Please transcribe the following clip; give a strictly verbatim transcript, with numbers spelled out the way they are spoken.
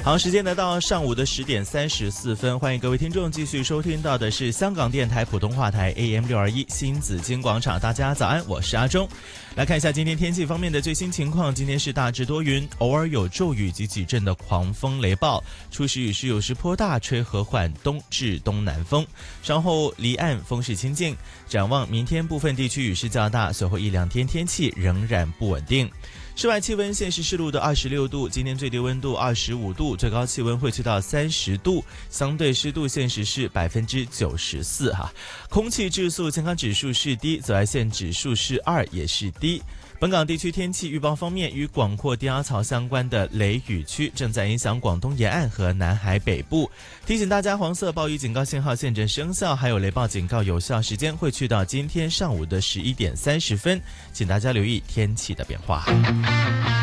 好，时间来到上午的十点三十四分，欢迎各位听众继续收听到的是香港电台普通话台 A M 六二一新紫金广场。大家早安，我是阿忠。来看一下今天天气方面的最新情况，今天是大致多云，偶尔有骤雨及几阵的狂风雷暴，初时雨势有时颇大，吹和缓东至东南风，稍后离岸风势清劲。展望明天部分地区雨势较大，随后一两天天气仍然不稳定。室外气温现时湿度的二十六度，今天最低温度二十五度，最高气温会去到三十度，相对湿度现时是百分之九十四哈。空气质素健康指数是低，紫外线指数是二，也是低。本港地区天气预报方面，与广阔低压槽相关的雷雨区正在影响广东沿岸和南海北部，提醒大家黄色暴雨警告信号现正生效，还有雷暴警告有效时间会去到今天上午的十一点三十分，请大家留意天气的变化。